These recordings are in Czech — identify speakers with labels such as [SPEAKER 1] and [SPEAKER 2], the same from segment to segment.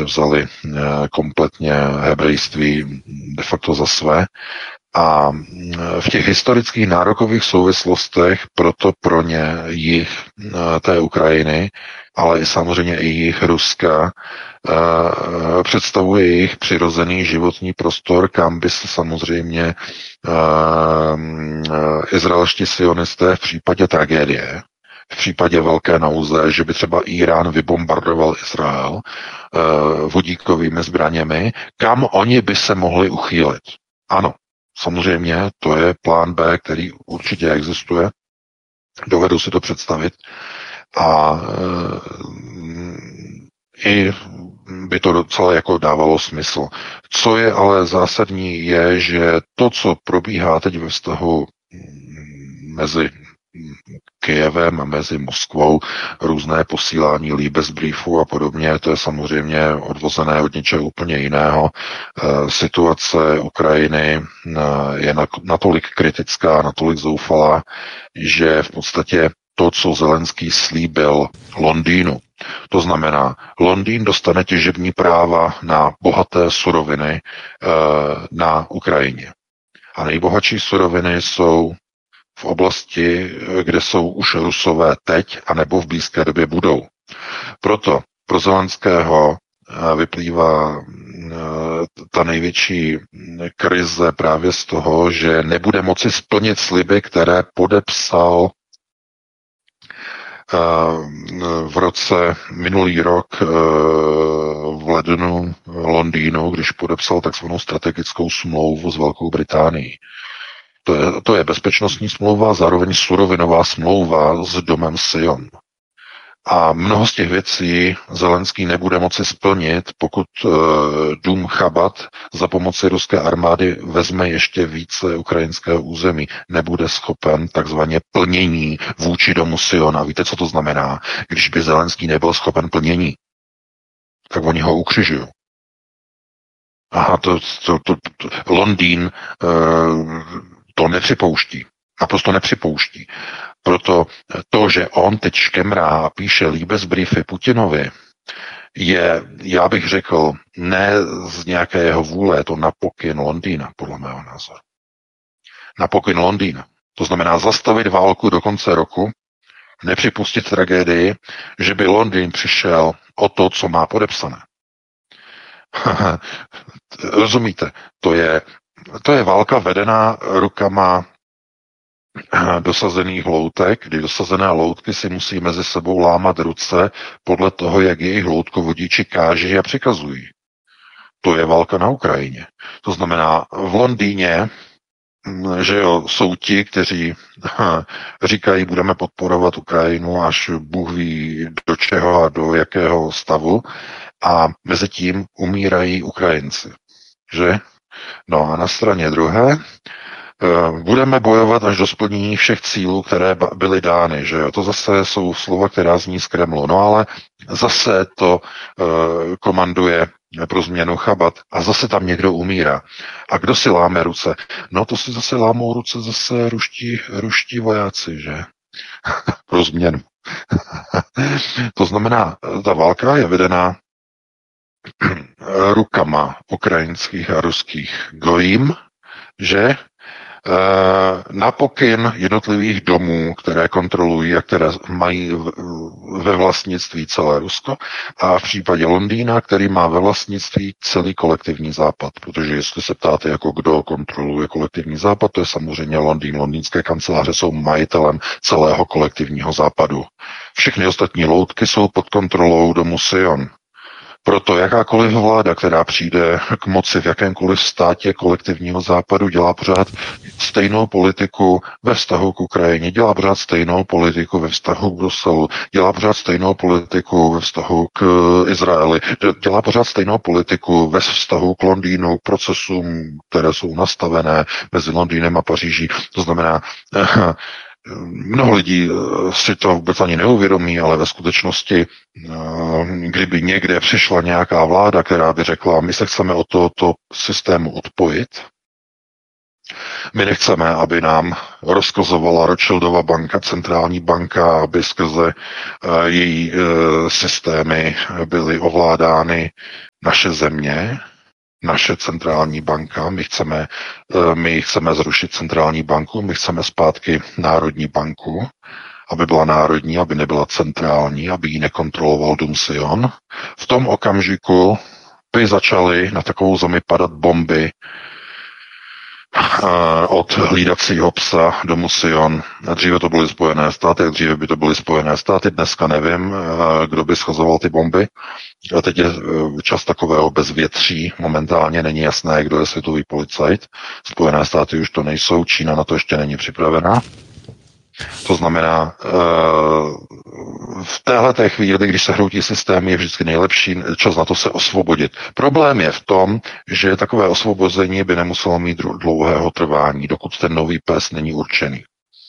[SPEAKER 1] převzali kompletně hebrejství de facto za své. A v těch historických nárokových souvislostech proto pro ně jich té Ukrajiny, ale i samozřejmě i jich Ruska, představuje jejich přirozený životní prostor, kam by se samozřejmě izraelští sionisté v případě tragédie, v případě velké nouze, že by třeba Irán vybombardoval Izrael vodíkovými zbraněmi, kam oni by se mohli uchýlit. Ano, samozřejmě to je plán B, který určitě existuje, dovedu si to představit a i by to docela jako dávalo smysl. Co je ale zásadní je, že to, co probíhá teď ve vztahu mezi Kyjevem a mezi Moskvou, různé posílání Liebesbriefů a podobně, to je samozřejmě odvozené od něčeho úplně jiného. Situace Ukrajiny je natolik kritická, natolik zoufalá, že v podstatě to, co Zelenský slíbil Londýnu, to znamená, Londýn dostane těžební práva na bohaté suroviny na Ukrajině. A nejbohatší suroviny jsou v oblasti, kde jsou už Rusové teď, anebo v blízké době budou. Proto pro Zelenského vyplývá ta největší krize právě z toho, že nebude moci splnit sliby, které podepsal v roce minulý rok v lednu Londýnu, když podepsal takzvanou strategickou smlouvu s Velkou Británií. To je bezpečnostní smlouva, zároveň surovinová smlouva s domem Sion. A mnoho z těch věcí Zelenský nebude moci splnit, pokud dům Chabad za pomoci ruské armády vezme ještě více ukrajinského území. Nebude schopen takzvaně plnění vůči domu Sion. A víte, co to znamená? Když by Zelenský nebyl schopen plnění, tak oni ho ukřižují. Aha, Londýn to nepřipouští. Naprosto nepřipouští. Proto to, že on teď škemrá a píše Liebesbriefy Putinovi, je, já bych řekl, ne z nějaké jeho vůle, je to na pokyn Londýna, podle mého názoru. Na pokyn Londýna. To znamená zastavit válku do konce roku, nepřipustit tragédii, že by Londýn přišel o to, co má podepsané. Rozumíte? To je válka vedená rukama dosazených loutek, kdy dosazené loutky si musí mezi sebou lámat ruce podle toho, jak jejich loutkovodiči káží a přikazují. To je válka na Ukrajině. To znamená, v Londýně, že jo, jsou ti, kteří říkají, budeme podporovat Ukrajinu, až Bůh ví do čeho a do jakého stavu, a mezi tím umírají Ukrajinci. Že? No a na straně druhé budeme bojovat až do splnění všech cílů, které byly dány, že jo? To zase jsou slova, která zní z Kremlu. No ale zase to komanduje pro změnu Chabad a zase tam někdo umírá. A kdo si láme ruce? No to si zase lámou ruce zase ruští vojáci, že? Pro změnu. To znamená, ta válka je vedená rukama ukrajinských a ruských gojím, že na pokyn jednotlivých domů, které kontrolují a které mají ve vlastnictví celé Rusko, a v případě Londýna, který má ve vlastnictví celý kolektivní západ. Protože jestli se ptáte, jako kdo kontroluje kolektivní západ, to je samozřejmě Londýn. Londýnské kanceláře jsou majitelem celého kolektivního západu. Všechny ostatní loutky jsou pod kontrolou domu Sion. Proto jakákoliv vláda, která přijde k moci v jakémkoliv státě kolektivního západu, dělá pořád stejnou politiku ve vztahu k Ukrajině, dělá pořád stejnou politiku ve vztahu k Bruselu, dělá pořád stejnou politiku ve vztahu k Izraeli, dělá pořád stejnou politiku ve vztahu k Londýnu, k procesům, které jsou nastavené mezi Londýnem a Paříží. To znamená, mnoho lidí si to vůbec ani neuvědomí, ale ve skutečnosti, kdyby někde přišla nějaká vláda, která by řekla, my se chceme od tohoto systému odpojit, my nechceme, aby nám rozkazovala Rothschildova banka, centrální banka, aby skrze její systémy byly ovládány naše země, naše centrální banka, my chceme zrušit centrální banku, my chceme zpátky národní banku, aby byla národní, aby nebyla centrální, aby ji nekontroloval Dům Sion. V tom okamžiku by začaly na takovou zemi padat bomby od hlídacího psa Domu Sion. Dříve to byly Spojené státy, dříve by to byly Spojené státy, dneska nevím, kdo by schazoval ty bomby. A teď je čas takového bezvětří, momentálně není jasné, kdo je světový policajt. Spojené státy už to nejsou, Čína na to ještě není připravená. To znamená, v téhleté chvíli, když se hroutí systém, je vždycky nejlepší čas na to se osvobodit. Problém je v tom, že takové osvobození by nemuselo mít dlouhého trvání, dokud ten nový pes není určený.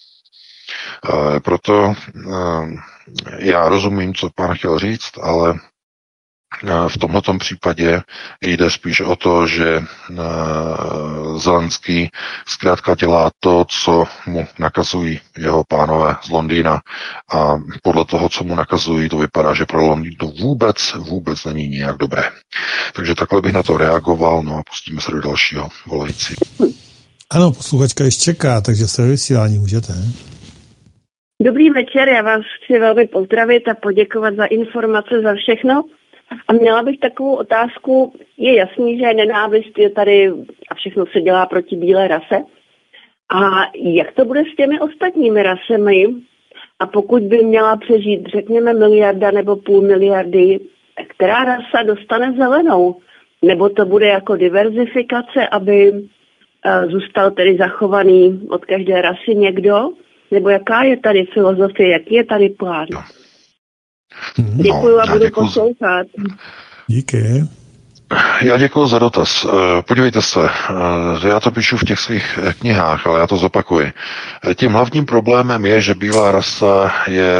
[SPEAKER 1] Proto já rozumím, co pan chtěl říct, ale v tomto případě jde spíš o to, že Zelenský zkrátka dělá to, co mu nakazují jeho pánové z Londýna a podle toho, co mu nakazují, to vypadá, že pro Londýn to vůbec není nijak dobré. Takže takhle bych na to reagoval, no a pustíme se do dalšího volající.
[SPEAKER 2] Ano, posluchačka ještě čeká, takže se vysílání můžete.
[SPEAKER 3] Dobrý večer, já vás chci velmi pozdravit a poděkovat za informace, za všechno. A měla bych takovou otázku, je jasný, že nenávist je tady a všechno se dělá proti bílé rase. A jak to bude s těmi ostatními rasemi? A pokud by měla přežít, řekněme, 1 miliarda nebo 0,5 miliardy, která rasa dostane zelenou? Nebo to bude jako diverzifikace, aby zůstal tedy zachovaný od každé rasy někdo? Nebo jaká je tady filozofie, jaký je tady plán? Děkuju a budu poslouchat.
[SPEAKER 2] Díky.
[SPEAKER 1] Já děkuji za dotaz. Podívejte se, já to píšu v těch svých knihách, ale já to zopakuji. Tím hlavním problémem je, že bílá rasa je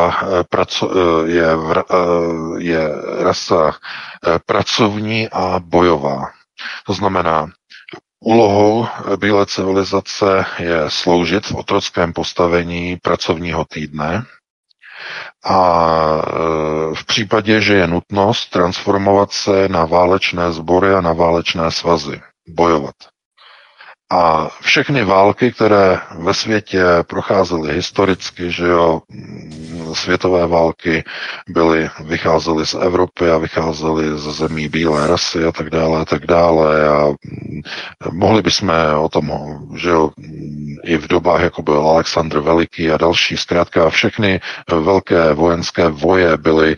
[SPEAKER 1] rasa pracovní a bojová. To znamená, úlohou bílé civilizace je sloužit v otrockém postavení pracovního týdne, a v případě, že je nutnost transformovat se na válečné sbory a na válečné svazy, bojovat. A všechny války, které ve světě procházely historicky, že jo, světové války vycházely z Evropy a vycházely ze zemí bílé rasy a tak dále a tak dále. A mohli bychom o tom, že jo, i v dobách, jako byl Alexandr Veliký a další, zkrátka všechny velké vojenské voje byly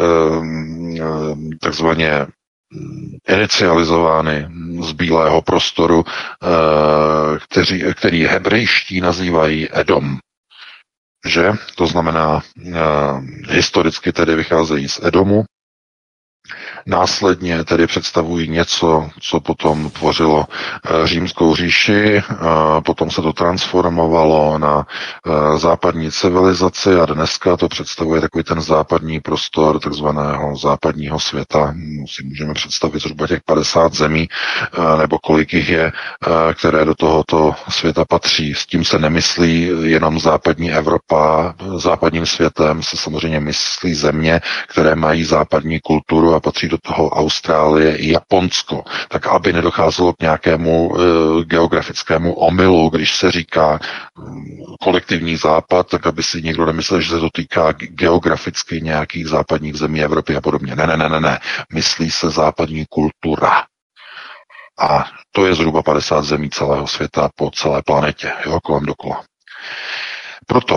[SPEAKER 1] takzvaně inicializovány z bílého prostoru, který hebrejští nazývají Edom. Že? To znamená, historicky tedy vycházejí z Edomu, následně tedy představují něco, co potom tvořilo římskou říši, potom se to transformovalo na západní civilizaci a dneska to představuje takový ten západní prostor takzvaného západního světa. Si můžeme představit zhruba těch 50 zemí, nebo kolik jich je, které do tohoto světa patří. S tím se nemyslí jenom západní Evropa. Západním světem se samozřejmě myslí země, které mají západní kulturu a patří do toho Austrálie i Japonsko, tak aby nedocházelo k nějakému geografickému omylu, když se říká kolektivní západ, tak aby si někdo nemyslel, že se to týká geograficky nějakých západních zemí Evropy a podobně. Ne. Myslí se západní kultura. A to je zhruba 50 zemí celého světa po celé planetě, jo, kolem dokola. Proto,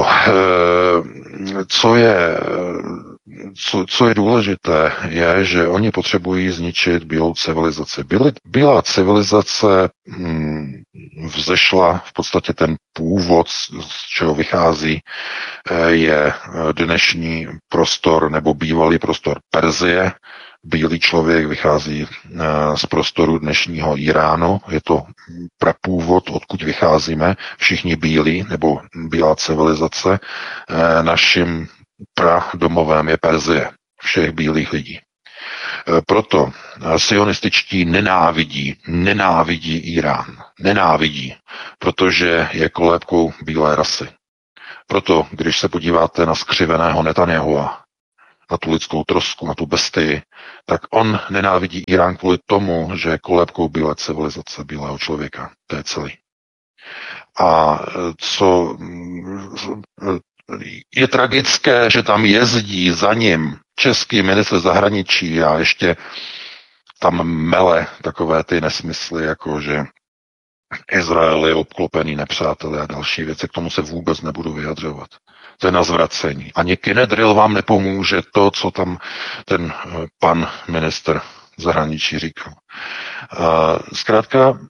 [SPEAKER 1] co je důležité, je, že oni potřebují zničit bílou civilizaci. Bílá civilizace vzešla v podstatě ten původ, z čeho vychází, je dnešní prostor nebo bývalý prostor Perzie. Bílý člověk vychází z prostoru dnešního Iránu, je to prapůvod, odkud vycházíme, všichni bílí, nebo bílá civilizace. Naším pradomovem je Perzie, všech bílých lidí. Proto sionističtí nenávidí Irán. Nenávidí, protože je kolébkou bílé rasy. Proto, když se podíváte na skřiveného Netanyahua, na tu lidskou trosku, na tu bestii, tak on nenávidí Irán kvůli tomu, že je kolébkou bílé civilizace, bílého člověka. To je celý. A co je tragické, že tam jezdí za ním český ministr zahraničí a ještě tam mele takové ty nesmysly, jako že Izrael je obklopený nepřáteli a další věci, k tomu se vůbec nebudu vyjadřovat. To je na zvracení. Ani Kinedril vám nepomůže to, co tam ten pan ministr zahraničí říkal. Zkrátka,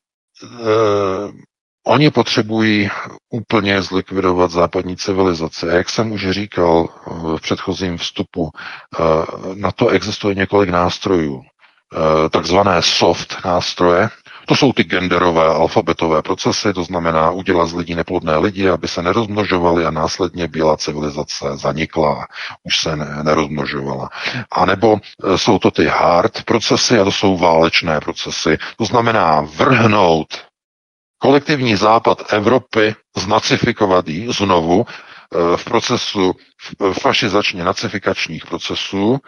[SPEAKER 1] oni potřebují úplně zlikvidovat západní civilizaci. A jak jsem už říkal v předchozím vstupu, na to existuje několik nástrojů. Takzvané soft nástroje. To jsou ty genderové alfabetové procesy, to znamená udělat z lidí neplodné lidi, aby se nerozmnožovali a následně bílá civilizace zanikla, už se nerozmnožovala. A nebo jsou to ty hard procesy a to jsou válečné procesy. To znamená vrhnout kolektivní západ Evropy, znacifikovat ji znovu v procesu fašizačně nacifikačních procesů,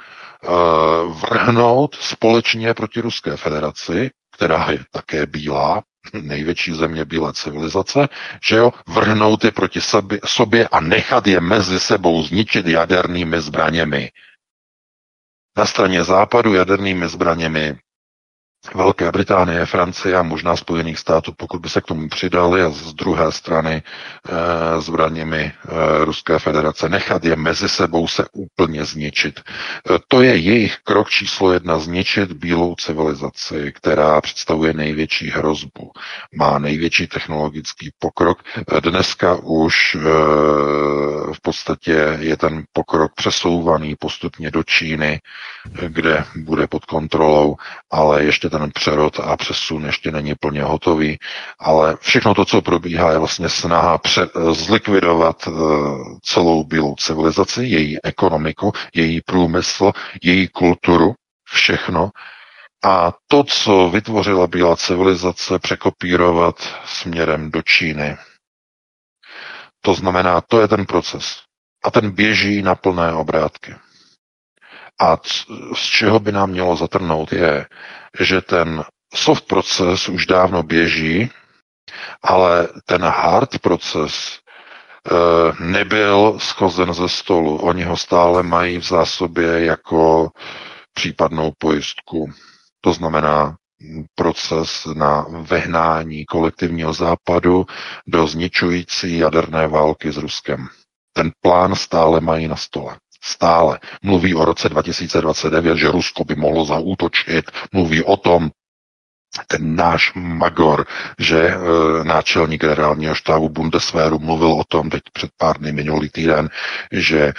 [SPEAKER 1] vrhnout společně proti Ruské federaci, která je také bílá, největší země bílé civilizace, že jo, vrhnout je proti sobě a nechat je mezi sebou zničit jadernými zbraněmi. Na straně západu jadernými zbraněmi Velké Británie, Francie a možná Spojených států, pokud by se k tomu přidali, a z druhé strany zbraněmi Ruské federace, nechat je mezi sebou se úplně zničit. To je jejich krok číslo 1, zničit bílou civilizaci, která představuje největší hrozbu, má největší technologický pokrok. Dneska už v podstatě je ten pokrok přesouvaný postupně do Číny, kde bude pod kontrolou, ale ještě ten přerod a přesun ještě není plně hotový, ale všechno to, co probíhá, je vlastně snaha zlikvidovat celou bílou civilizaci, její ekonomiku, její průmysl, její kulturu, všechno. A to, co vytvořila bílá civilizace, překopírovat směrem do Číny. To znamená, to je ten proces. A ten běží na plné obrátky. A z čeho by nám mělo zatrhnout je, že ten soft proces už dávno běží, ale ten hard proces nebyl schozen ze stolu. Oni ho stále mají v zásobě jako případnou pojistku. To znamená proces na vehnání kolektivního západu do zničující jaderné války s Ruskem. Ten plán stále mají na stole. Stále. Mluví o roce 2029, že Rusko by mohlo zaútočit. Mluví o tom ten náš Magor, že náčelník generálního štábu Bundeswehru mluvil o tom teď před pár dny minulý týden, že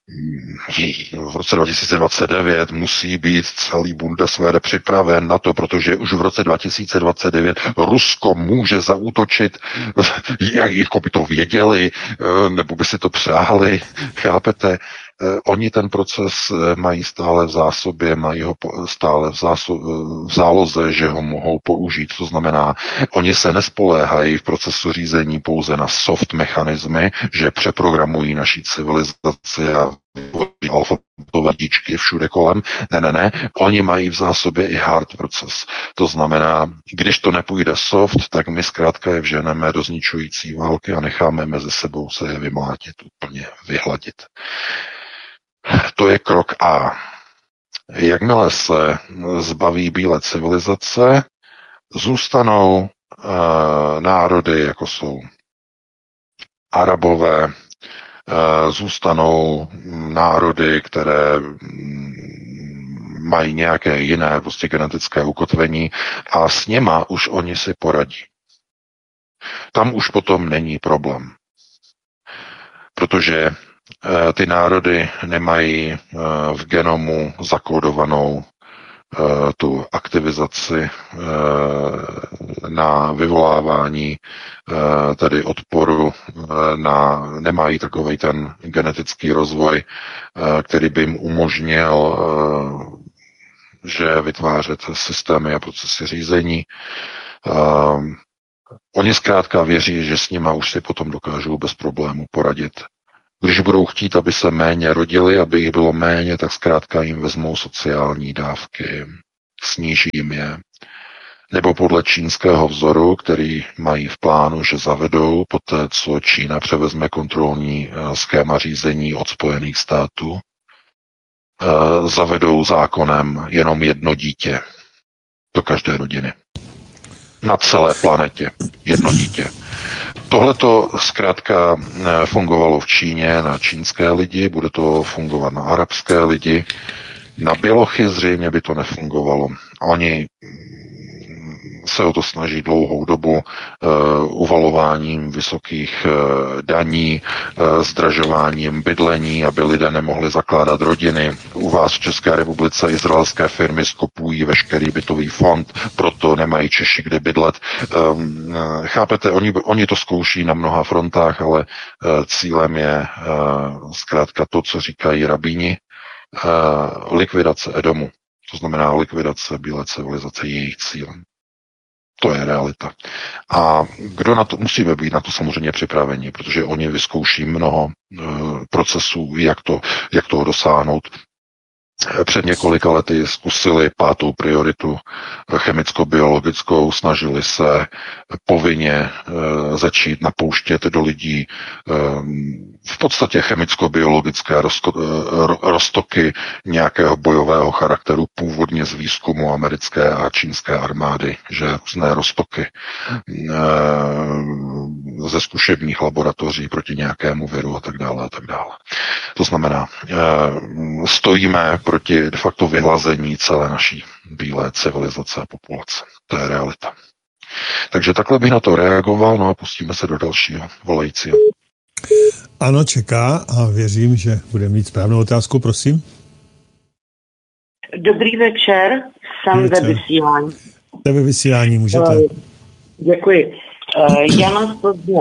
[SPEAKER 1] v roce 2029 musí být celý Bundeswehr připraven na to, protože už v roce 2029 Rusko může zaútočit, jako by to věděli, nebo by si to přáli, chápete? Oni ten proces mají stále v zásobě, mají ho stále v záloze, že ho mohou použít. To znamená, oni se nespoléhají v procesu řízení pouze na soft mechanismy, že přeprogramují naší civilizaci a alfabetové díčky všude kolem. Ne. Oni mají v zásobě i hard proces. To znamená, když to nepůjde soft, tak my zkrátka je vženeme do zničující války a necháme mezi sebou se je vymlátit, úplně vyhladit. To je krok A. Jakmile se zbaví bílé civilizace, zůstanou národy, jako jsou Arabové, zůstanou národy, které mají nějaké jiné prostě genetické ukotvení a s něma už oni si poradí. Tam už potom není problém. Protože ty národy nemají v genomu zakódovanou tu aktivizaci na vyvolávání tedy odporu, nemají takový ten genetický rozvoj, který by jim umožnil že vytvářet systémy a procesy řízení. Oni zkrátka věří, že s nima už si potom dokážou bez problému poradit. Když budou chtít, aby se méně rodili, aby jich bylo méně, tak zkrátka jim vezmou sociální dávky, sníží jim je. Nebo podle čínského vzoru, který mají v plánu, že zavedou poté, co Čína převezme kontrolní schéma řízení od Spojených států, zavedou zákonem jenom jedno dítě do každé rodiny. Na celé planetě jedno dítě. Tohle to zkrátka fungovalo v Číně na čínské lidi, bude to fungovat na arabské lidi. Na bělochy zřejmě by to nefungovalo. Oni se o to snaží dlouhou dobu uvalováním vysokých daní, zdražováním bydlení, aby lidé nemohli zakládat rodiny. U vás v České republice izraelské firmy skopují veškerý bytový fond, proto nemají Češi kde bydlet. Chápete, oni to zkouší na mnoha frontách, ale cílem je zkrátka to, co říkají rabíni, likvidace Edomu. To znamená likvidace bílé civilizace, jejich cílem. To je realita. A kdo na to, musíme být na to samozřejmě připraveni, protože oni vyzkouší mnoho procesů, jak toho dosáhnout. Před několika lety zkusili 5. prioritu chemicko-biologickou, snažili se povinně začít napouštět do lidí v podstatě chemicko-biologické roztoky nějakého bojového charakteru, původně z výzkumu americké a čínské armády, že různé roztoky ze zkušebních laboratoří proti nějakému viru a tak dále a tak dále. To znamená, stojíme proti de facto vyhlazení celé naší bílé civilizace a populace. To je realita. Takže takhle bych na to reagoval, no a pustíme se do dalšího volajícího.
[SPEAKER 2] Ano, čeká a věřím, že bude mít správnou otázku, prosím.
[SPEAKER 4] Dobrý večer, jsem ve vysílání.
[SPEAKER 2] Jste ve vysílání, můžete.
[SPEAKER 4] Děkuji. Jana z Plzně.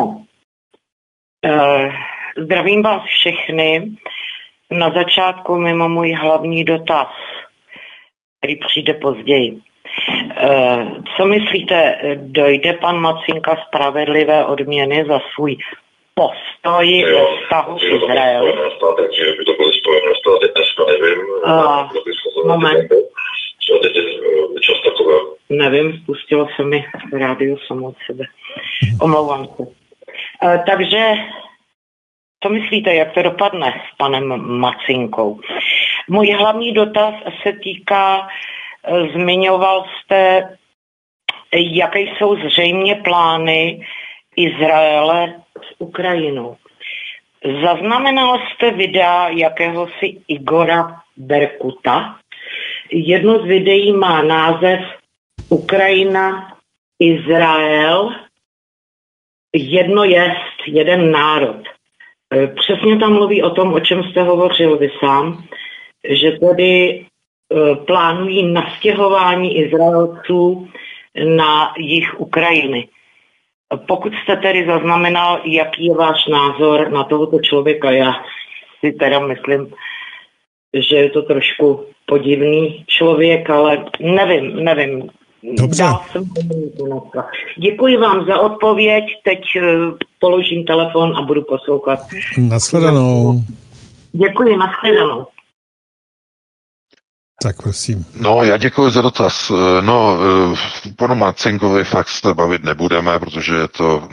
[SPEAKER 4] Zdravím vás všechny. Na začátku mimo můj hlavní dotaz, který přijde později. Co myslíte, dojde pan Macinka spravedlivé odměny za svůj postoj ve vztahu k Izraeli?
[SPEAKER 5] Takže by to byly Spojené státy, dneska nevím.
[SPEAKER 4] Moment.
[SPEAKER 5] Čas takové.
[SPEAKER 4] Nevím, spustilo se mi rádio samo od sebe. Omlouvám se. Takže co myslíte, jak to dopadne s panem Macinkou? Můj hlavní dotaz se týká, zmiňoval jste, jaké jsou zřejmě plány Izraele s Ukrajinou. Zaznamenal jste videa jakéhosi Igora Berkuta? Jedno z videí má název Ukrajina, Izrael, jedno jest, jeden národ. Přesně tam mluví o tom, o čem jste hovořil vy sám, že tedy plánují nastěhování Izraelců na jih Ukrajiny. Pokud jste tedy zaznamenal, jaký je váš názor na tohoto člověka, já si teda myslím, že je to trošku podivný člověk, ale nevím.
[SPEAKER 2] Dobře.
[SPEAKER 4] Děkuji vám za odpověď, teď položím telefon a budu poslouchat.
[SPEAKER 2] Nashledanou.
[SPEAKER 4] Děkuji, nashledanou.
[SPEAKER 2] Tak prosím.
[SPEAKER 1] No, já děkuji za dotaz. No, panu Macinkovi fakt se bavit nebudeme, protože je to,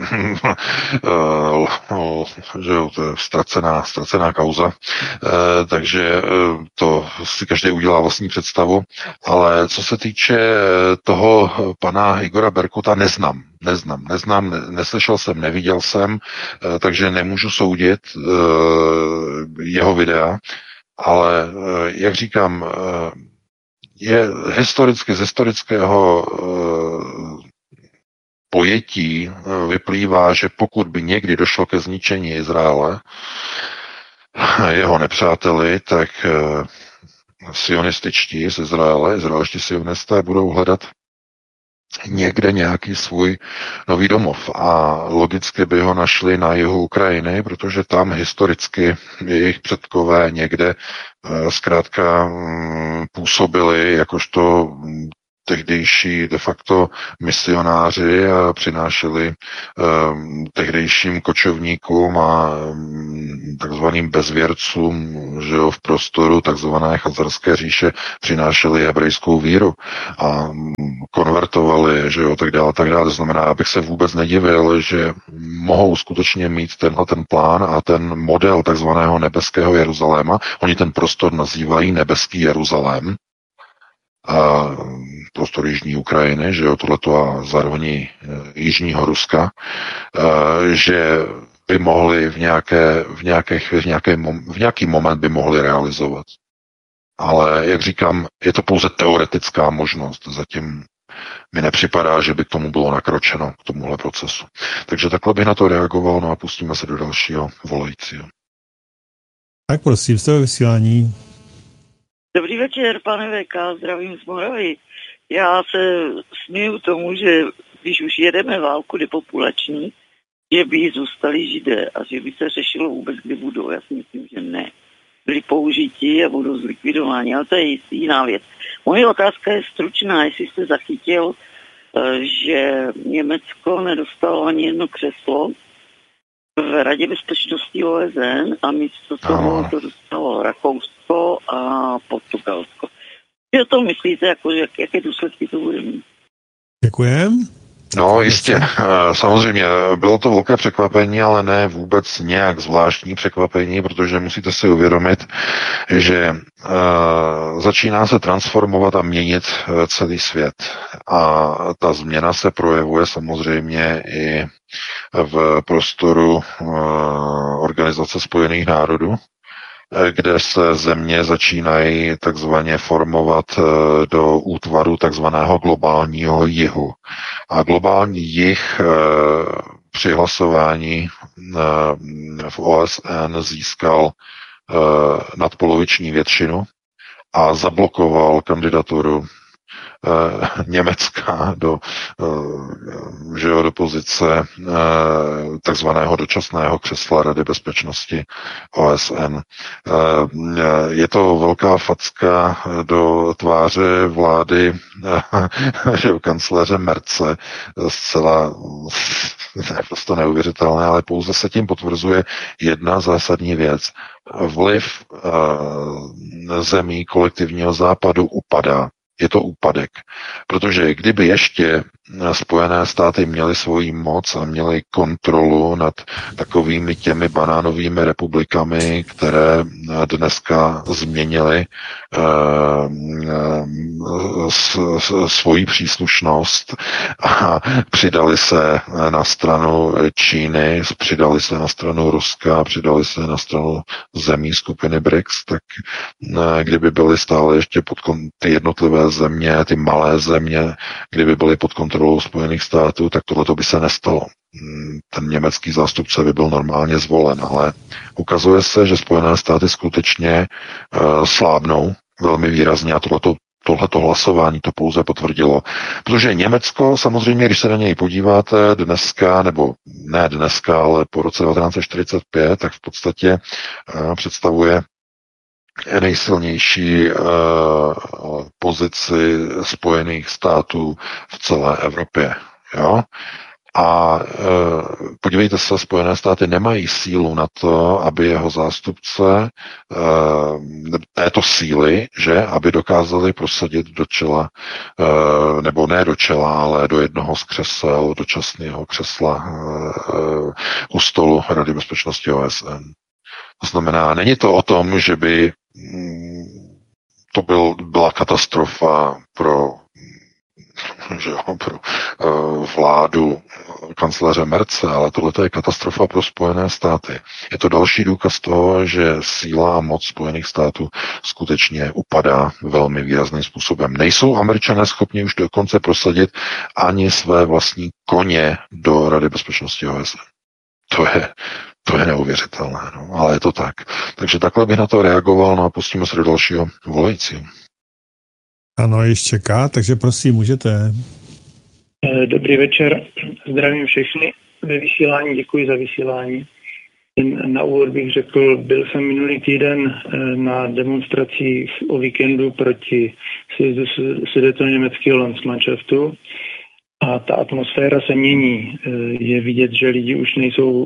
[SPEAKER 1] že to je ztracená kauza, takže to si každý udělá vlastní představu, ale co se týče toho pana Igora Berkuta, neznám, neslyšel jsem, neviděl jsem, takže nemůžu soudit jeho videa, ale jak říkám, je historicky z historického pojetí vyplývá, že pokud by někdy došlo ke zničení Izraele, jeho nepřáteli, tak sionističtí z Izraele, izraelští sionisté budou hledat někde nějaký svůj nový domov a logicky by ho našli na jihu Ukrajiny, protože tam historicky jejich předkové někde zkrátka působili jakožto tehdejší de facto misionáři přinášeli tehdejším kočovníkům a takzvaným bezvěrcům, že jo, v prostoru takzvané Chazarské říše přinášeli hebrejskou víru a konvertovali, že jo, tak dále. To znamená, abych se vůbec nedivil, že mohou skutečně mít tenhle ten plán a ten model takzvaného nebeského Jeruzaléma. Oni ten prostor nazývají nebeský Jeruzalém, a prostor jižní Ukrajiny, že jo, tohleto a zároveň jižního Ruska, že by mohli v nějaký moment by mohli realizovat. Ale, jak říkám, je to pouze teoretická možnost. Zatím mi nepřipadá, že by k tomu bylo nakročeno, k tomuhle procesu. Takže takhle bych na to reagoval, no a pustíme se do dalšího volajícího.
[SPEAKER 2] Tak prosím, jste ve vysílání.
[SPEAKER 6] Dobrý večer, pane VK, zdravím z Moravy. Já se směju tomu, že když už jedeme válku depopulační, že by zůstali Židé a že by se řešilo vůbec, kdy budou. Já si myslím, že ne. Byli použití a budou zlikvidováni, ale to je jiná věc. Moje otázka je stručná, jestli jste zachytil, že Německo nedostalo ani jedno křeslo v Radě bezpečnosti OSN a místo toho to dostalo Rakousko a Portugalsko. Co to myslíte, jako, jaké důsledky to bude mít?
[SPEAKER 2] Děkujem.
[SPEAKER 1] No jistě, samozřejmě bylo to velké překvapení, ale ne vůbec nějak zvláštní překvapení, protože musíte si uvědomit, že začíná se transformovat a měnit celý svět. A ta změna se projevuje samozřejmě i v prostoru Organizace spojených národů, kde se země začínají takzvaně formovat do útvaru takzvaného globálního jihu. A globální jih při hlasování v OSN získal nadpoloviční většinu a zablokoval kandidaturu Německa do pozice takzvaného dočasného křesla Rady bezpečnosti OSN. Je to velká facka do tváře vlády kancléře Merce, zcela naprosto neuvěřitelné, ale pouze se tím potvrzuje jedna zásadní věc. Vliv zemí kolektivního západu upadá. Je to úpadek. Protože kdyby ještě Spojené státy měly svoji moc a měly kontrolu nad takovými těmi banánovými republikami, které dneska změnily svoji příslušnost a přidali se na stranu Číny, přidali se na stranu Ruska, přidali se na stranu zemí skupiny BRICS, tak kdyby byly stále ještě ty jednotlivé země, ty malé země, kdyby byly pod kontrolou Spojených států, tak tohleto by se nestalo. Ten německý zástupce by byl normálně zvolen, ale ukazuje se, že Spojené státy skutečně slábnou velmi výrazně a tohleto hlasování to pouze potvrdilo. Protože Německo, samozřejmě, když se na něj podíváte dneska, nebo ne dneska, ale po roce 1945, tak v podstatě představuje nejsilnější pozici Spojených států v celé Evropě. Jo? A podívejte se, Spojené státy nemají sílu na to, aby jeho zástupce této síly, že, aby dokázali prosadit do čela, nebo ne do čela, ale do jednoho z křesel, dočasného křesla u stolu Rady bezpečnosti OSN. To znamená, není to o tom, že by to byla katastrofa pro vládu kancléře Merce, ale tohle je katastrofa pro Spojené státy. Je to další důkaz toho, že síla a moc Spojených států skutečně upadá velmi výrazným způsobem. Nejsou Američané schopni už dokonce prosadit ani své vlastní koně do Rady bezpečnosti OSN. To je neuvěřitelné, no, ale je to tak. Takže takhle bych na to reagoval, no a pustíme se do dalšího volajícího.
[SPEAKER 2] Ano, ještě čeká, takže prosím, můžete.
[SPEAKER 7] Dobrý večer, zdravím všechny ve vysílání, děkuji za vysílání. Na úvod bych řekl, byl jsem minulý týden na demonstracích o víkendu proti sjezdu sudetoněmeckého Landsmannschaftu a ta atmosféra se mění. Je vidět, že lidi už nejsou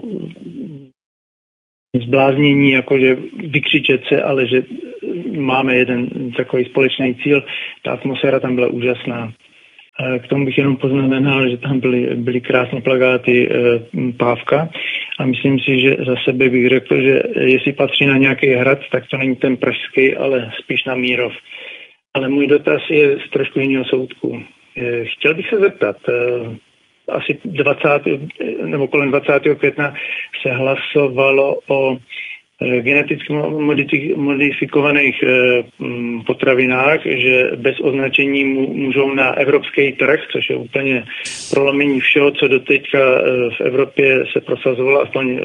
[SPEAKER 7] zbláznění, jakože vykřičet se, ale že máme jeden takový společný cíl. Ta atmosféra tam byla úžasná. K tomu bych jenom poznamenal, že tam byly krásné plakáty Pávka a myslím si, že za sebe bych řekl, že jestli patří na nějaký hrad, tak to není ten pražský, ale spíš na Mírov. Ale můj dotaz je z trošku jiného soudku. Chtěl bych se zeptat, asi 20. nebo kolem 20. května se hlasovalo o geneticky modifikovaných potravinách, že bez označení můžou na evropský trh, což je úplně prolomení všeho, co doteďka v Evropě se prosazovalo, aspoň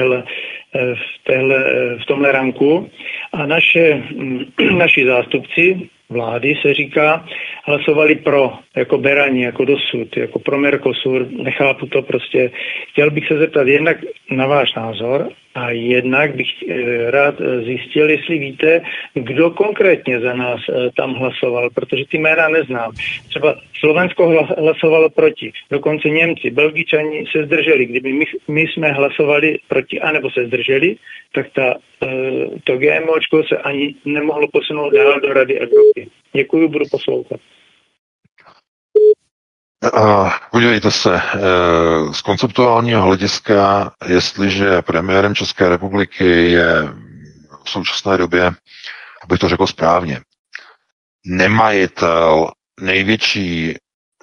[SPEAKER 7] v tomhle ranku. A naši zástupci vlády se říká, hlasovali pro, jako berani, jako dosud, jako pro Mercosur, nechápu to prostě. Chtěl bych se zeptat jednak na váš názor a jednak bych rád zjistil, jestli víte, kdo konkrétně za nás tam hlasoval, protože ty jména neznám. Třeba Slovensko hlasovalo proti, dokonce Němci, Belgičani se zdrželi. Kdyby my jsme hlasovali proti, anebo se zdrželi, tak to GMOčko se ani nemohlo posunout dál do Rady Evropy. Děkuji, budu poslouchat.
[SPEAKER 1] Podívejte se, z konceptuálního hlediska, jestliže premiérem České republiky je v současné době, abych to řekl správně, nemajitel největší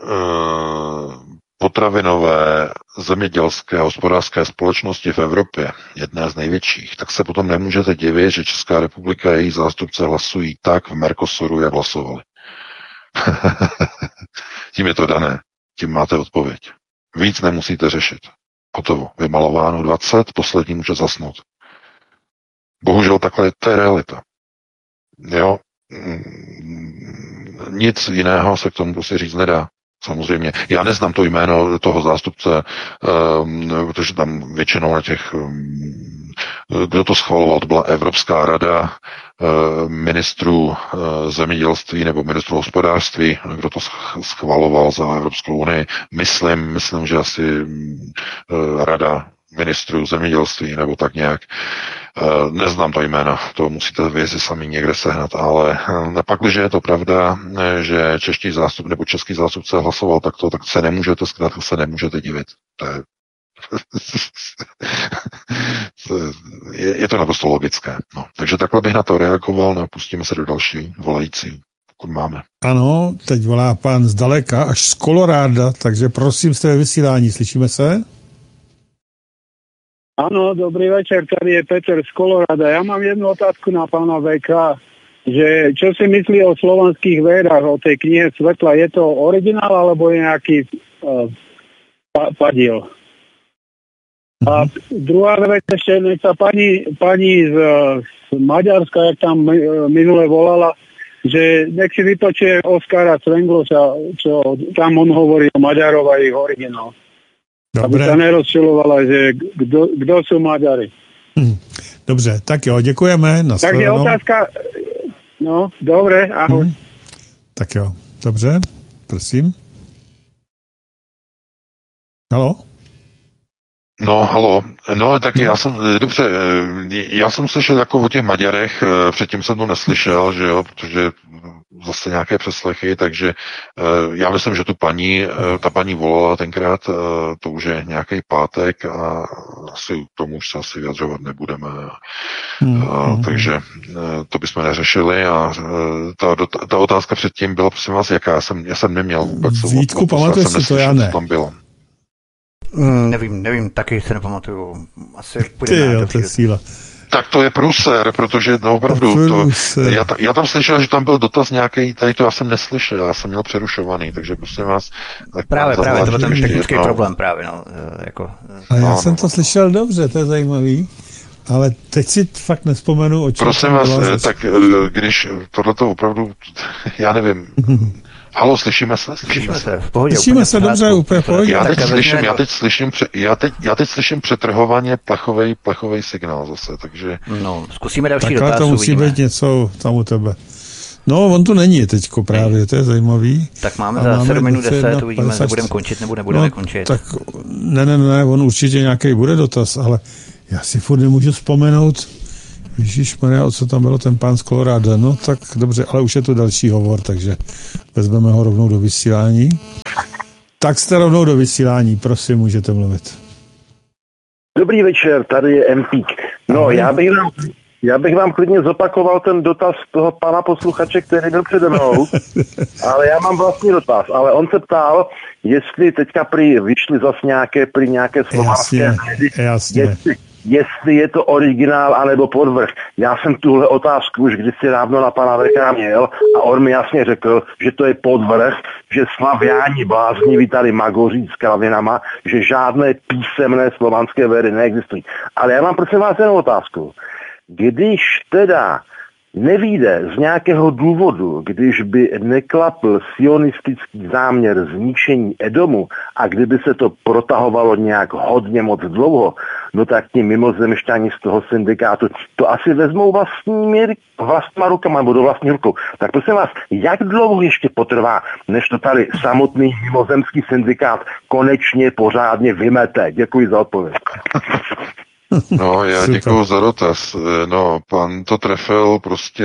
[SPEAKER 1] potravinové zemědělské hospodářské společnosti v Evropě, jedné z největších, tak se potom nemůžete divit, že Česká republika a její zástupce hlasují tak v Mercosuru, jak hlasovali. Tím je to dané. Tím máte odpověď. Víc nemusíte řešit. Hotovo. Vymalováno 20, poslední může zasnout. Bohužel takhle to je realita. Jo? Nic jiného se k tomu prostě říct nedá. Samozřejmě. Já neznám to jméno toho zástupce, protože tam většinou na těch, kdo to schvaloval, to byla Evropská rada ministrů zemědělství nebo ministrů hospodářství, kdo to schvaloval za Evropskou unii. Myslím, že asi rada ministrů zemědělství nebo tak nějak. Neznám to jména, to musíte věci sami někde sehnat, ale pak, když je to pravda, že čeští zástup nebo český zástupce hlasoval takto, tak se nemůžete zkrátka se nemůžete divit. Je to naprosto logické. No. Takže takhle bych na to reagoval, no, pustíme se do další volající, pokud máme.
[SPEAKER 2] Ano, teď volá pán zdaleka, až z Koloráda, takže prosím, jste ve vysílání, slyšíme se?
[SPEAKER 8] Áno, dobrý večer, tady je Peter z Kolorada. Ja mám jednu otázku na pána VK, že čo si myslí o slovanských vedách, o tej knihe Svetla, je to originál alebo je nejaký padiel? A druhá vec ešte, nech sa pani z Maďarska, jak tam minule volala, že nech si vypočuje Oskara Svengloša, čo tam on hovorí o Maďarov a ich originál.
[SPEAKER 2] Dobre.
[SPEAKER 8] Aby sa nerozčilovala, že kdo sú Maďari.
[SPEAKER 2] Dobře, tak jo, děkujeme.
[SPEAKER 8] Takže otázka, no, dobre, ahoj.
[SPEAKER 2] Tak jo, dobře, prosím. Halo?
[SPEAKER 1] No, halo. No, tak já jsem slyšel jako o těch Maďarech, předtím jsem to neslyšel, že jo, protože zase nějaké přeslechy, takže já myslím, že ta paní volala tenkrát, to už je nějaký pátek a asi tomu už se asi vyjadřovat nebudeme. Takže to bychom neřešili a ta otázka předtím byla, prosím vás, jaká? Já jsem neměl vůbec.
[SPEAKER 2] Vítku, pamatuješ si to, já ne.
[SPEAKER 1] Tam bylo.
[SPEAKER 9] Nevím, taky se nepamatuju. Asi
[SPEAKER 2] půjdeme to je síla.
[SPEAKER 1] Tak to je průser, protože no, opravdu, já tam slyšel, že tam byl dotaz nějaký, tady to já jsem neslyšel, já jsem měl přerušovaný, takže prosím vás.
[SPEAKER 9] Právě, to byl ten technický problém právě, no.
[SPEAKER 2] Já jsem to slyšel dobře, to je zajímavý, ale teď si fakt nespomenu, o čem.
[SPEAKER 1] Prosím vás, tak když tohleto opravdu, já nevím, Halo, slyšíme se?
[SPEAKER 9] Slyšíme se, v pohodě.
[SPEAKER 2] Slyšíme se dobře, úplně v pohodě.
[SPEAKER 1] Já teď slyším přetrhovaně plechovej signál zase, takže...
[SPEAKER 9] No, zkusíme další dotaz.
[SPEAKER 2] Takhle to musí být něco tam u tebe. No, on tu není teďko právě, to je zajímavý.
[SPEAKER 9] Tak máme za 7 minut 10, uvidíme, zda budeme končit nebo nebudeme končit.
[SPEAKER 2] Tak ne, on určitě nějaký bude dotaz, ale já si furt nemůžu vzpomenout, ježišmarja, o co tam bylo ten pán z Koloráda. No tak dobře, ale už je tu další hovor, takže vezmeme ho rovnou do vysílání. Tak jste rovnou do vysílání, prosím, můžete mluvit.
[SPEAKER 10] Dobrý večer, tady je Empík. No, já bych vám klidně zopakoval ten dotaz toho pana posluchače, který byl přede mnou, ale já mám vlastní dotaz. Ale on se ptal, jestli teďka vyšly zase nějaké slovanské jestli je to originál anebo podvrh. Já jsem tuhle otázku už kdysi dávno na pana VK měl a on mi jasně řekl, že to je podvrh, že slaviáni blázni vítali magoří s kravinama, že žádné písemné slovanské védy neexistují. Ale já mám prosím vás jenom otázku. Když teda nevyjde z nějakého důvodu, když by neklapl sionistický záměr zničení Edomu a kdyby se to protahovalo nějak hodně moc dlouho, no tak ti mimozemšťani z toho syndikátu to asi vezmou vlastníma rukama nebo do vlastní rukou. Tak prosím vás, jak dlouho ještě potrvá, než to tady samotný mimozemský syndikát konečně pořádně vymete? Děkuji za odpověď.
[SPEAKER 1] No, já děkuju za dotaz. No, pan to trefil prostě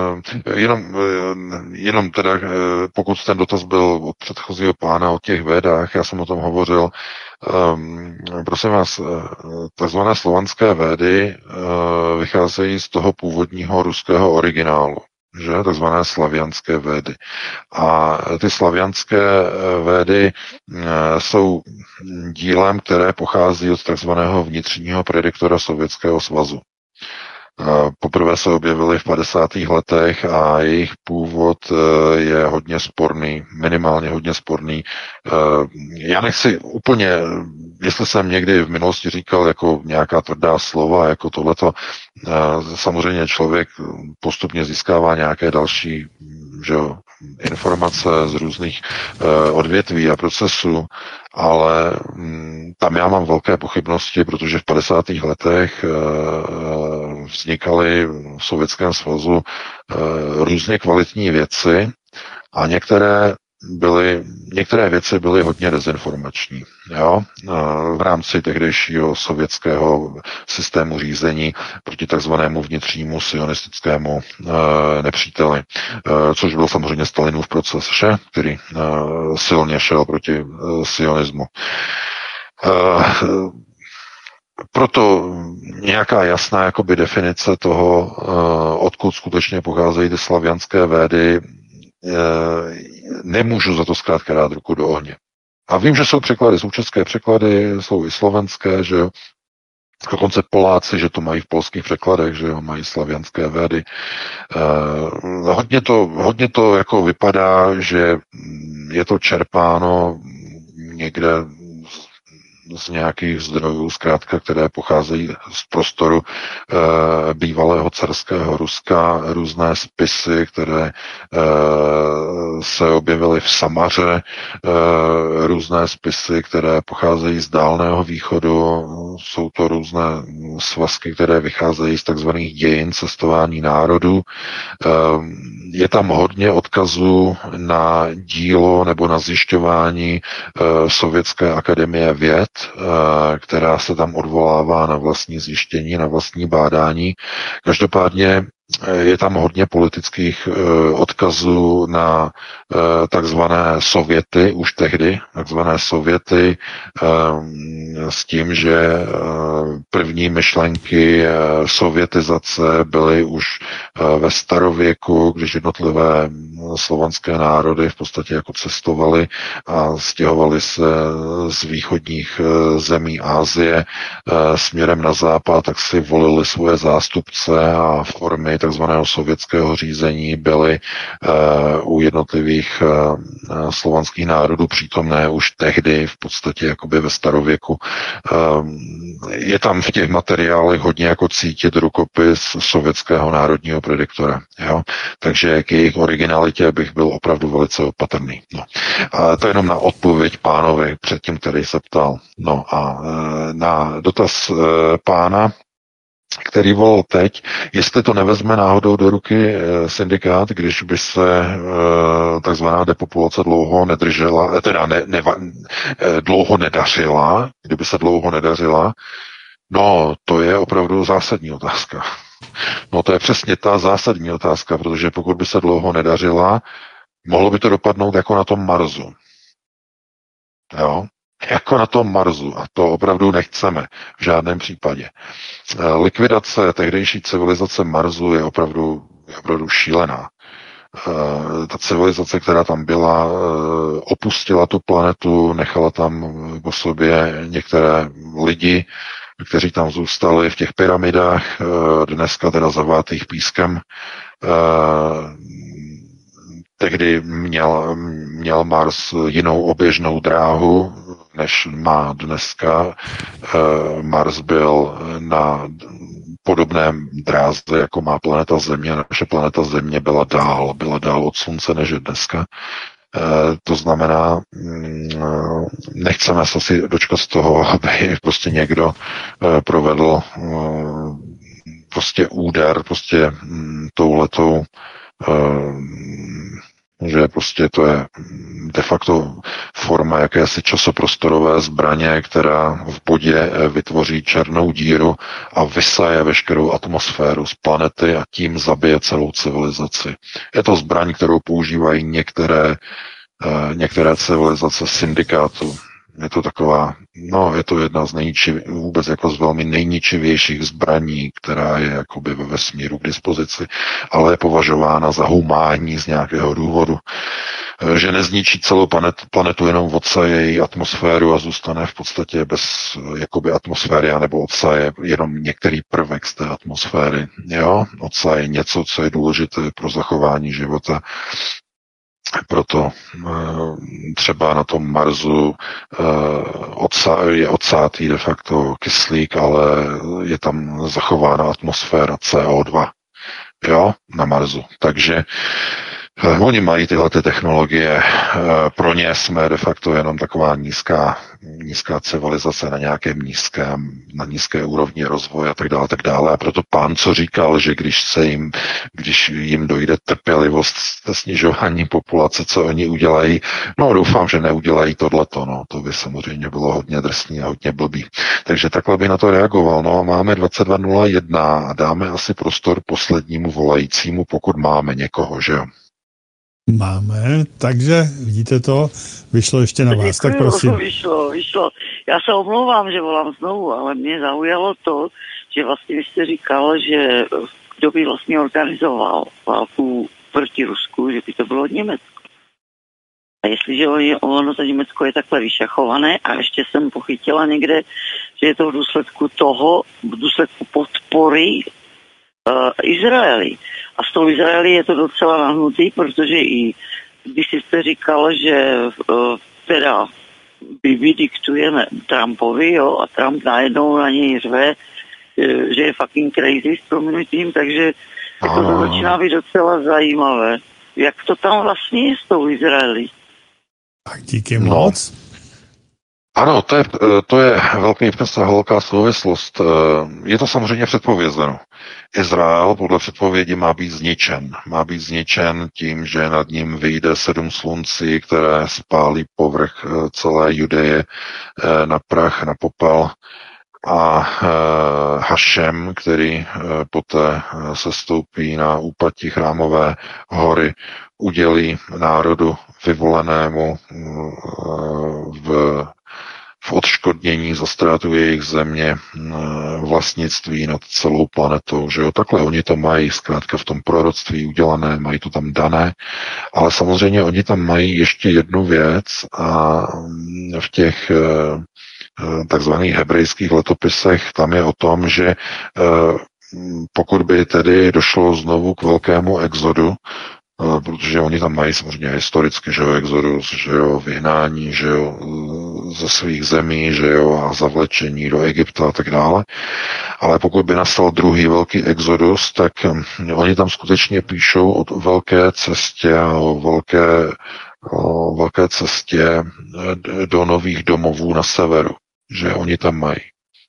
[SPEAKER 1] jenom teda, pokud ten dotaz byl od předchozího pána o těch védách, já jsem o tom hovořil, prosím vás, takzvané slovanské védy vycházejí z toho původního ruského originálu, že, takzvané slavianské védy. A ty slavianské védy jsou dílem, které pochází od takzvaného vnitřního prediktora Sovětského svazu. Poprvé se objevily v 50. letech a jejich původ je hodně sporný, minimálně hodně sporný. Já nechci úplně, jestli jsem někdy v minulosti říkal jako nějaká tvrdá slova, jako tohleto, samozřejmě člověk postupně získává nějaké další, že jo, informace z různých odvětví a procesů, ale tam já mám velké pochybnosti, protože v 50. letech vznikaly v Sovětském svazu různě kvalitní věci a některé věci byly hodně dezinformační. Jo? V rámci tehdejšího sovětského systému řízení proti takzvanému vnitřnímu sionistickému nepříteli, což byl samozřejmě Stalinův proces, který silně šel proti sionismu. Proto nějaká jasná jakoby definice toho, odkud skutečně pocházejí ty slavianské védy, nemůžu za to zkrátka dát ruku do ohně. A vím, že jsou překlady, jsou české překlady, jsou i slovenské, že jo. Dokonce Poláci, že to mají v polských překladech, že jo, mají slavianské védy. Hodně to jako vypadá, že je to čerpáno někde z nějakých zdrojů, zkrátka, které pocházejí z prostoru bývalého carského Ruska, různé spisy, které se objevily v Samaře, různé spisy, které pocházejí z Dálného východu, jsou to různé svazky, které vycházejí z takzvaných dějin cestování národů. Je tam hodně odkazů na dílo nebo na zjišťování Sovětské akademie věd, která se tam odvolává na vlastní zjištění, na vlastní bádání. Každopádně je tam hodně politických odkazů na takzvané Sověty, už tehdy, takzvané Sověty, s tím, že první myšlenky sovětizace byly už ve starověku, když jednotlivé slovanské národy v podstatě jako cestovaly a stěhovaly se z východních zemí Asie směrem na západ, tak si volili svoje zástupce a formy takzvaného sovětského řízení byly u jednotlivých těch slovanských národů přítomné už tehdy v podstatě jakoby ve starověku. Je tam v těch materiálech hodně jako cítit rukopis sovětského národního prediktora. Jo? Takže k jejich originalitě bych byl opravdu velice opatrný. No. A to jenom na odpověď pánovi předtím, který se ptal. No a na dotaz pána, který volal teď, jestli to nevezme náhodou do ruky syndikát, když by se takzvaná depopulace dlouho nedržela, teda dlouho nedařila, kdyby se dlouho nedařila, no to je opravdu zásadní otázka. No to je přesně ta zásadní otázka, protože pokud by se dlouho nedařila, mohlo by to dopadnout jako na tom Marsu. Jo? Jako na tom Marsu. A to opravdu nechceme v žádném případě. Likvidace tehdejší civilizace Marsu je opravdu šílená. Ta civilizace, která tam byla, opustila tu planetu, nechala tam po sobě některé lidi, kteří tam zůstali v těch pyramidách, dneska teda zavátých pískem. Tehdy měl Mars jinou oběžnou dráhu, než má dneska. Mars byl na podobném dráze, jako má planeta Země. Naše planeta Země byla dál od Slunce, než je dneska. To znamená, nechceme se si dočkat z toho, aby prostě někdo provedl prostě úder prostě touhletou, že prostě to je de facto forma jakési časoprostorové zbraně, která v bodě vytvoří černou díru a vysaje veškerou atmosféru z planety a tím zabije celou civilizaci. Je to zbraň, kterou používají některé civilizace syndikátu. Je to taková, je to jedna z vůbec jako z velmi nejničivějších zbraní, která je jakoby ve vesmíru k dispozici, ale je považována za humánní z nějakého důvodu, že nezničí celou planetu, jenom odsaje její atmosféru a zůstane v podstatě bez jakoby atmosféry, anebo odsaje jenom některý prvek z té atmosféry. Jo? Odsaje něco, co je důležité pro zachování života. Proto třeba na tom Marsu je odsátý de facto kyslík, ale je tam zachována atmosféra CO2, jo, na Marsu. Takže oni mají tyhle ty technologie, pro ně jsme de facto jenom taková nízká civilizace na nízké úrovni rozvoje a tak dále. A proto pán, co říkal, že když jim dojde trpělivost se snižování populace, co oni udělají, doufám, že neudělají tohleto, to by samozřejmě bylo hodně drsný a hodně blbý. Takže takhle by na to reagoval. Máme 22:01 a dáme asi prostor poslednímu volajícímu, pokud máme někoho, že jo?
[SPEAKER 2] Máme, takže vidíte to, vyšlo ještě na vás, tak prosím.
[SPEAKER 6] Vyšlo. Já se omlouvám, že volám znovu, ale mě zaujalo to, že vlastně vy jste říkal, že kdo by vlastně organizoval válku proti Rusku, že by to bylo Německo. A jestliže ono to Německo je takhle vyšachované a ještě jsem pochytila někde, že je to v důsledku podpory Izraeli. A s tou Izraeli je to docela nahnutý, protože i když jste říkal, že teda vydiktujeme Trumpovi, jo, a Trump najednou na něj řve, že je fucking crazy s prominutím, takže to začíná být docela zajímavé. Jak to tam vlastně je s tou Izraeli?
[SPEAKER 2] Tak díky moc.
[SPEAKER 1] Ano, to je velká souvislost. Je to samozřejmě předpovězeno. Izrael podle předpovědi má být zničen. Má být zničen tím, že nad ním vyjde 7 sluncí, které spálí povrch celé Judeje na prach, na popel. A Hašem, který poté sestoupí na úpatí Chrámové hory, udělí národu vyvolenému v odškodnění za ztrátu jejich země vlastnictví nad celou planetou, že jo, takhle oni to mají zkrátka v tom proroctví udělané, mají to tam dané, ale samozřejmě oni tam mají ještě jednu věc a v těch takzvaných hebrejských letopisech tam je o tom, že pokud by tedy došlo znovu k velkému exodu, protože oni tam mají samozřejmě historicky, že jo, exodus, že jo, vyhnání, že jo, ze svých zemí, že jo, a zavlečení do Egypta a tak dále. Ale pokud by nastal druhý velký exodus, tak oni tam skutečně píšou o velké cestě a o velké cestě do nových domovů na severu, že oni tam mají.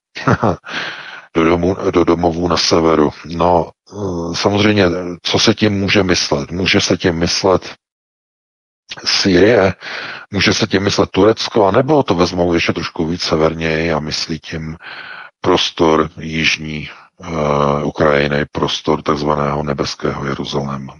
[SPEAKER 1] do domovů na severu. No, samozřejmě, co se tím může myslet? Může se tím myslet Sýrie, může se tím myslet Turecko, anebo to vezmou ještě trošku víc severněji a myslí tím prostor jižní Ukrajiny, prostor takzvaného nebeského Jeruzaléma.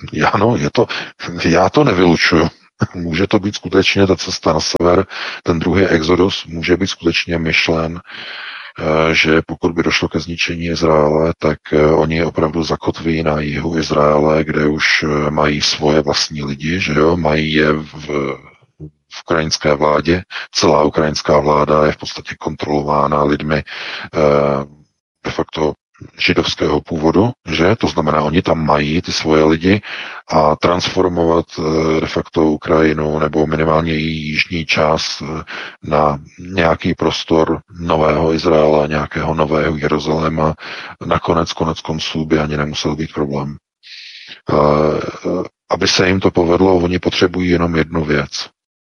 [SPEAKER 1] Já to nevylučuju. Může to být skutečně ta cesta na sever, ten druhý exodus může být skutečně myšlen, že pokud by došlo ke zničení Izraele, tak oni opravdu zakotví na jihu Izraele, kde už mají svoje vlastní lidi, že jo, mají je v ukrajinské vládě. Celá ukrajinská vláda je v podstatě kontrolována lidmi de facto židovského původu, že? To znamená, oni tam mají ty svoje lidi a transformovat de facto Ukrajinu nebo minimálně její jižní část na nějaký prostor nového Izraela, nějakého nového Jeruzaléma, konec konců by ani nemusel být problém. Aby se jim to povedlo, oni potřebují jenom jednu věc.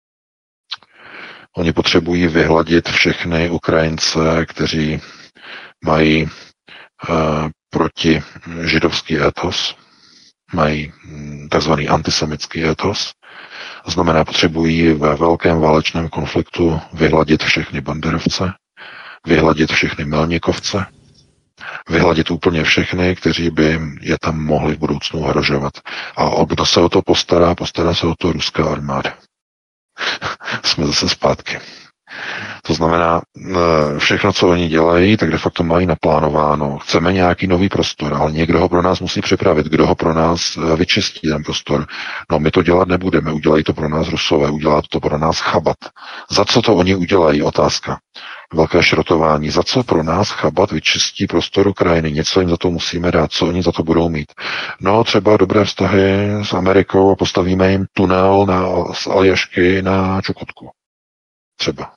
[SPEAKER 1] Oni potřebují vyhladit všechny Ukrajince, kteří mají proti židovský etos, mají takzvaný antisemitský etos. To znamená, potřebují ve velkém válečném konfliktu vyhladit všechny banderovce, vyhladit všechny milníkovce, vyhladit úplně všechny, kteří by je tam mohli v budoucnu ohrožovat. A kdo se o to postará? Postará se o to ruská armáda. Jsme zase zpátky. To znamená, všechno, co oni dělají, tak de facto mají naplánováno. Chceme nějaký nový prostor, ale někdo ho pro nás musí připravit. Kdo ho pro nás vyčistí, ten prostor? No, my to dělat nebudeme. Udělají to pro nás Rusové, udělá to pro nás Chabat. Za co to oni udělají? Otázka. Velké šrotování. Za co pro nás Chabat vyčistí prostor Ukrajiny? Něco jim za to musíme dát. Co oni za to budou mít? No, třeba dobré vztahy s Amerikou a postavíme jim tunel z Aljašky na Čukotku. Třeba.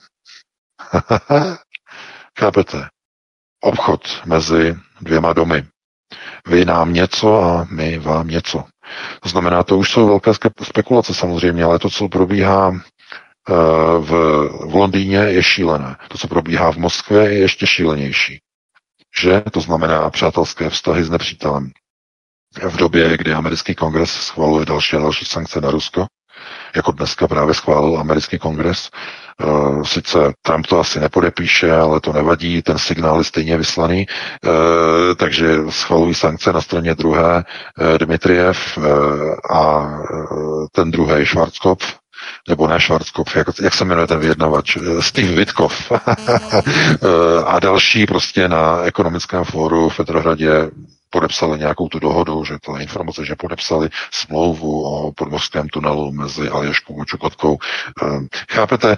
[SPEAKER 1] Chápete? Obchod mezi dvěma domy. Vy nám něco a my vám něco. To znamená, to už jsou velké spekulace samozřejmě, ale to, co probíhá v Londýně, je šílené. To, co probíhá v Moskvě, je ještě šílenější. Že? To znamená přátelské vztahy s nepřítelem. V době, kdy americký kongres schvaluje další a další sankce na Rusko, jako dneska právě schválil americký kongres. Sice Trump to asi nepodepíše, ale to nevadí, ten signál je stejně vyslaný, takže schvalují sankce na straně druhé Dmitrijev a ten druhý Schwarzkopf, nebo ne Schwarzkopf, jak se jmenuje ten vyjednavač, Steve Witkoff a další prostě na ekonomickém fóru v Petrohradě podepsali nějakou tu dohodu, že to je informace, že podepsali smlouvu o podmořském tunelu mezi Aljaškou a Čukotkou. Chápete,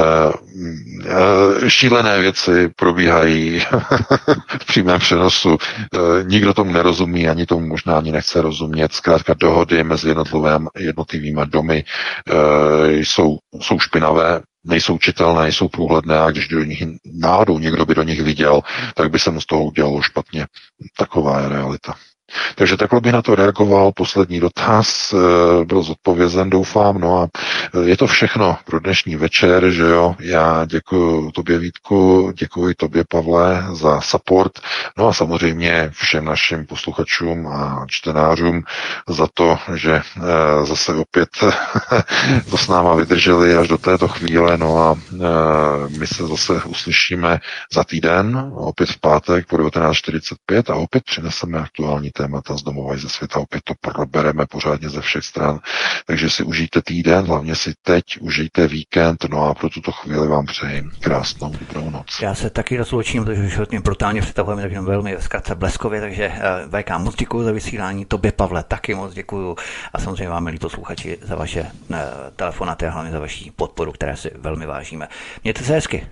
[SPEAKER 1] šílené věci probíhají v přímém přenosu. Nikdo tomu nerozumí, ani tomu možná ani nechce rozumět. Zkrátka dohody mezi jednotlivými domy jsou špinavé, nejsou čitelné, nejsou průhledné a když do nich náhodou někdo by do nich viděl, tak by se mu z toho udělalo špatně. Taková je realita. Takže takhle bych na to reagoval. Poslední dotaz byl zodpovězen, doufám. No a je to všechno pro dnešní večer, že jo. Já děkuji tobě, Vítku, děkuji tobě, Pavle, za support. No a samozřejmě všem našim posluchačům a čtenářům za to, že zase opět to s náma vydrželi až do této chvíle. No a my se zase uslyšíme za týden, opět v pátek po 19:45 a opět přineseme aktuální témata z domova i ze světa. Opět to probereme pořádně ze všech stran. Takže si užijte týden, hlavně si teď užijte víkend, no a pro tuto chvíli vám přeji krásnou dobrou noc.
[SPEAKER 9] Já se taky rozloučím, protože život mě brutálně přetahujeme, takže velmi zkrátce bleskově, takže VK moc děkuju za vysílání, tobě, Pavle, taky moc děkuju a samozřejmě vám, milí posluchači, za vaše telefonaty a hlavně za vaši podporu, které si velmi vážíme. Mějte se hezky.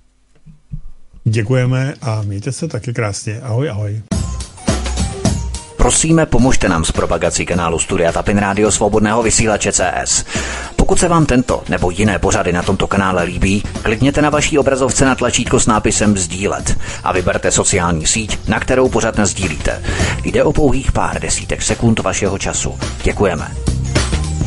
[SPEAKER 2] Děkujeme a mějte se taky krásně. Ahoj, ahoj.
[SPEAKER 9] Prosíme, pomožte nám s propagací kanálu Studia Tapin Rádio Svobodného vysílače CS. Pokud se vám tento nebo jiné pořady na tomto kanále líbí, klikněte na vaší obrazovce na tlačítko s nápisem sdílet a vyberte sociální síť, na kterou pořad nasdílíte. Jde o pouhých pár desítek sekund vašeho času. Děkujeme.